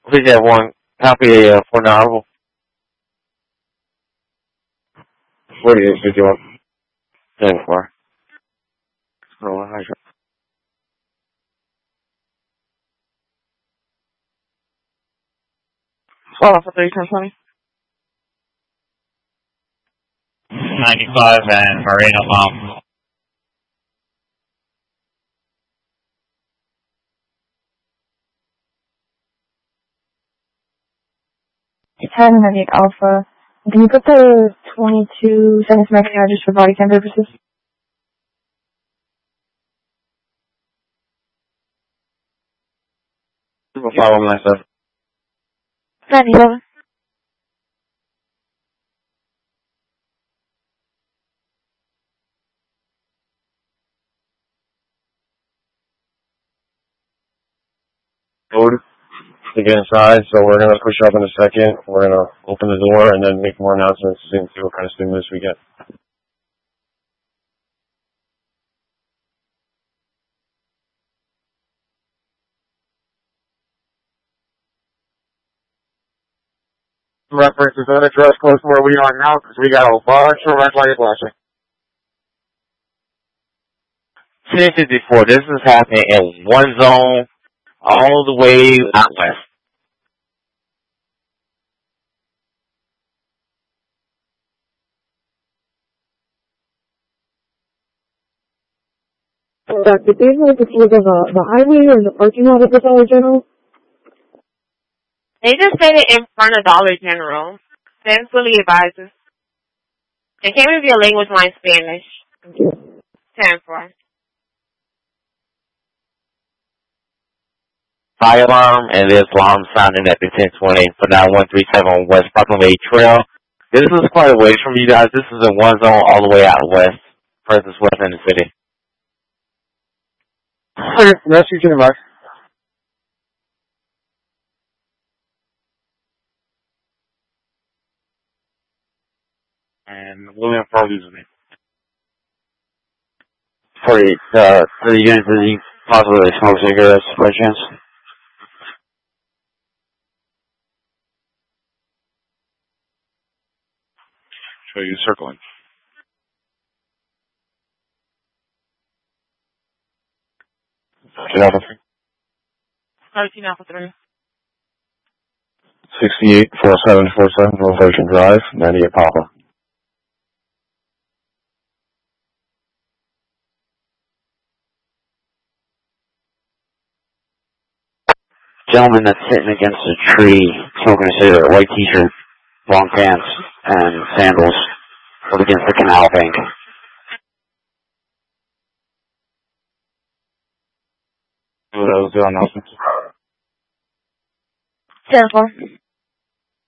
Please have one copy for novel. 4851. 10-4. Roll hydro. Swallow for 31020. 95 and Marina Palm. Heavy Alpha. Can you put the 22 seconds American address for body cam purposes? Follow myself. 97. Code to get inside, so we're going to push up in a second. We're going to open the door and then make more announcements and see what kind of stimulus we get. Reference is on address close to where we are now because we got a bunch of red light flashing. 1054, this is happening in one zone all the way out west. Did they know if it was the highway or the parking lot of the Dollar General? They just said it in front of Dollar General. Then fully advises. And can we be a language line Spanish? Thank you. 10-4. Fire alarm and there's alarm sounding at the 1020 for 9137 West Proclamation Trail. This is quite a ways from you guys. This is in one zone all the way out west, furthest west in the city. Okay, rescue to the back. And William Farley's with me. 48, the unit, did you possibly smoke cigarettes by chance? Show you circling. Alpha 3. 13 Alpha 3. 68 4747 North Ocean Drive, 98 Papa. Gentleman that's sitting against a tree, smoking a cigarette, white t-shirt, long pants, and sandals, up against the canal bank. That was the announcement. 10-4.